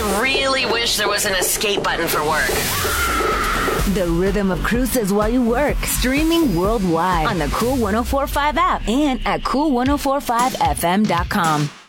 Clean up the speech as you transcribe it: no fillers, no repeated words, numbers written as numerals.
I really wish there was an escape button for work. The rhythm of cruises while you work. Streaming worldwide on the Cool 104.5 app and at cool1045fm.com.